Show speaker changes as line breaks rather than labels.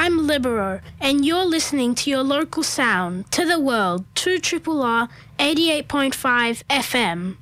I'm Libero, and you're listening to your local sound, to the world, 2RRR 88.5 FM.